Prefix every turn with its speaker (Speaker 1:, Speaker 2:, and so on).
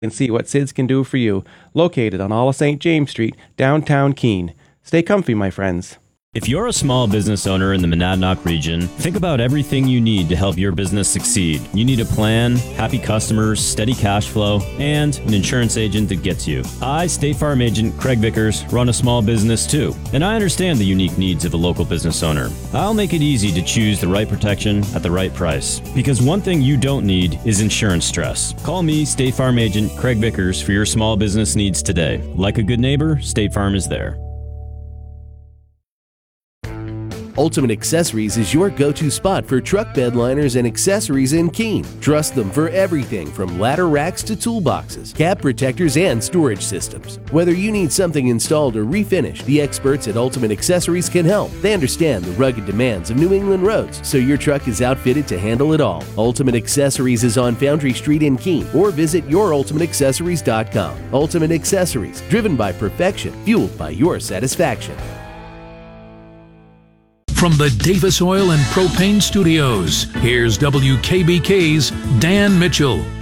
Speaker 1: and see what Sid's can do for you. Located on all of St. James Street, downtown Keene. Stay comfy, my friends.
Speaker 2: If you're a small business owner in the Monadnock region, think about everything you need to help your business succeed. You need a plan, happy customers, steady cash flow, and an insurance agent that gets you. I, State Farm Agent Craig Vickers, run a small business too, and I understand the unique needs of a local business owner. I'll make it easy to choose the right protection at the right price, because one thing you don't need is insurance stress. Call me, State Farm Agent Craig Vickers, for your small business needs today. Like a good neighbor, State Farm is there.
Speaker 3: Ultimate Accessories is your go-to spot for truck bed liners and accessories in Keene. Trust them for everything from ladder racks to toolboxes, cab protectors, and storage systems. Whether you need something installed or refinished, the experts at Ultimate Accessories can help. They understand the rugged demands of New England roads, so your truck is outfitted to handle it all. Ultimate Accessories is on Foundry Street in Keene, or visit yourultimateaccessories.com. Ultimate Accessories, driven by perfection, fueled by your satisfaction.
Speaker 4: From the Davis Oil and Propane Studios, here's WKBK's Dan Mitchell.